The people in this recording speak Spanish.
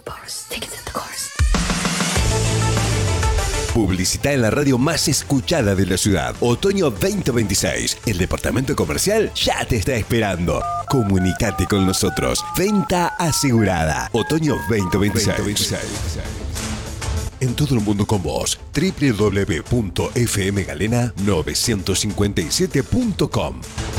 Publicita en la radio más escuchada de la ciudad. Otoño 2026. El departamento comercial ya te está esperando. Comunicate con nosotros. Venta asegurada. Otoño 2026. En todo el mundo con vos. www.fmgalena957.com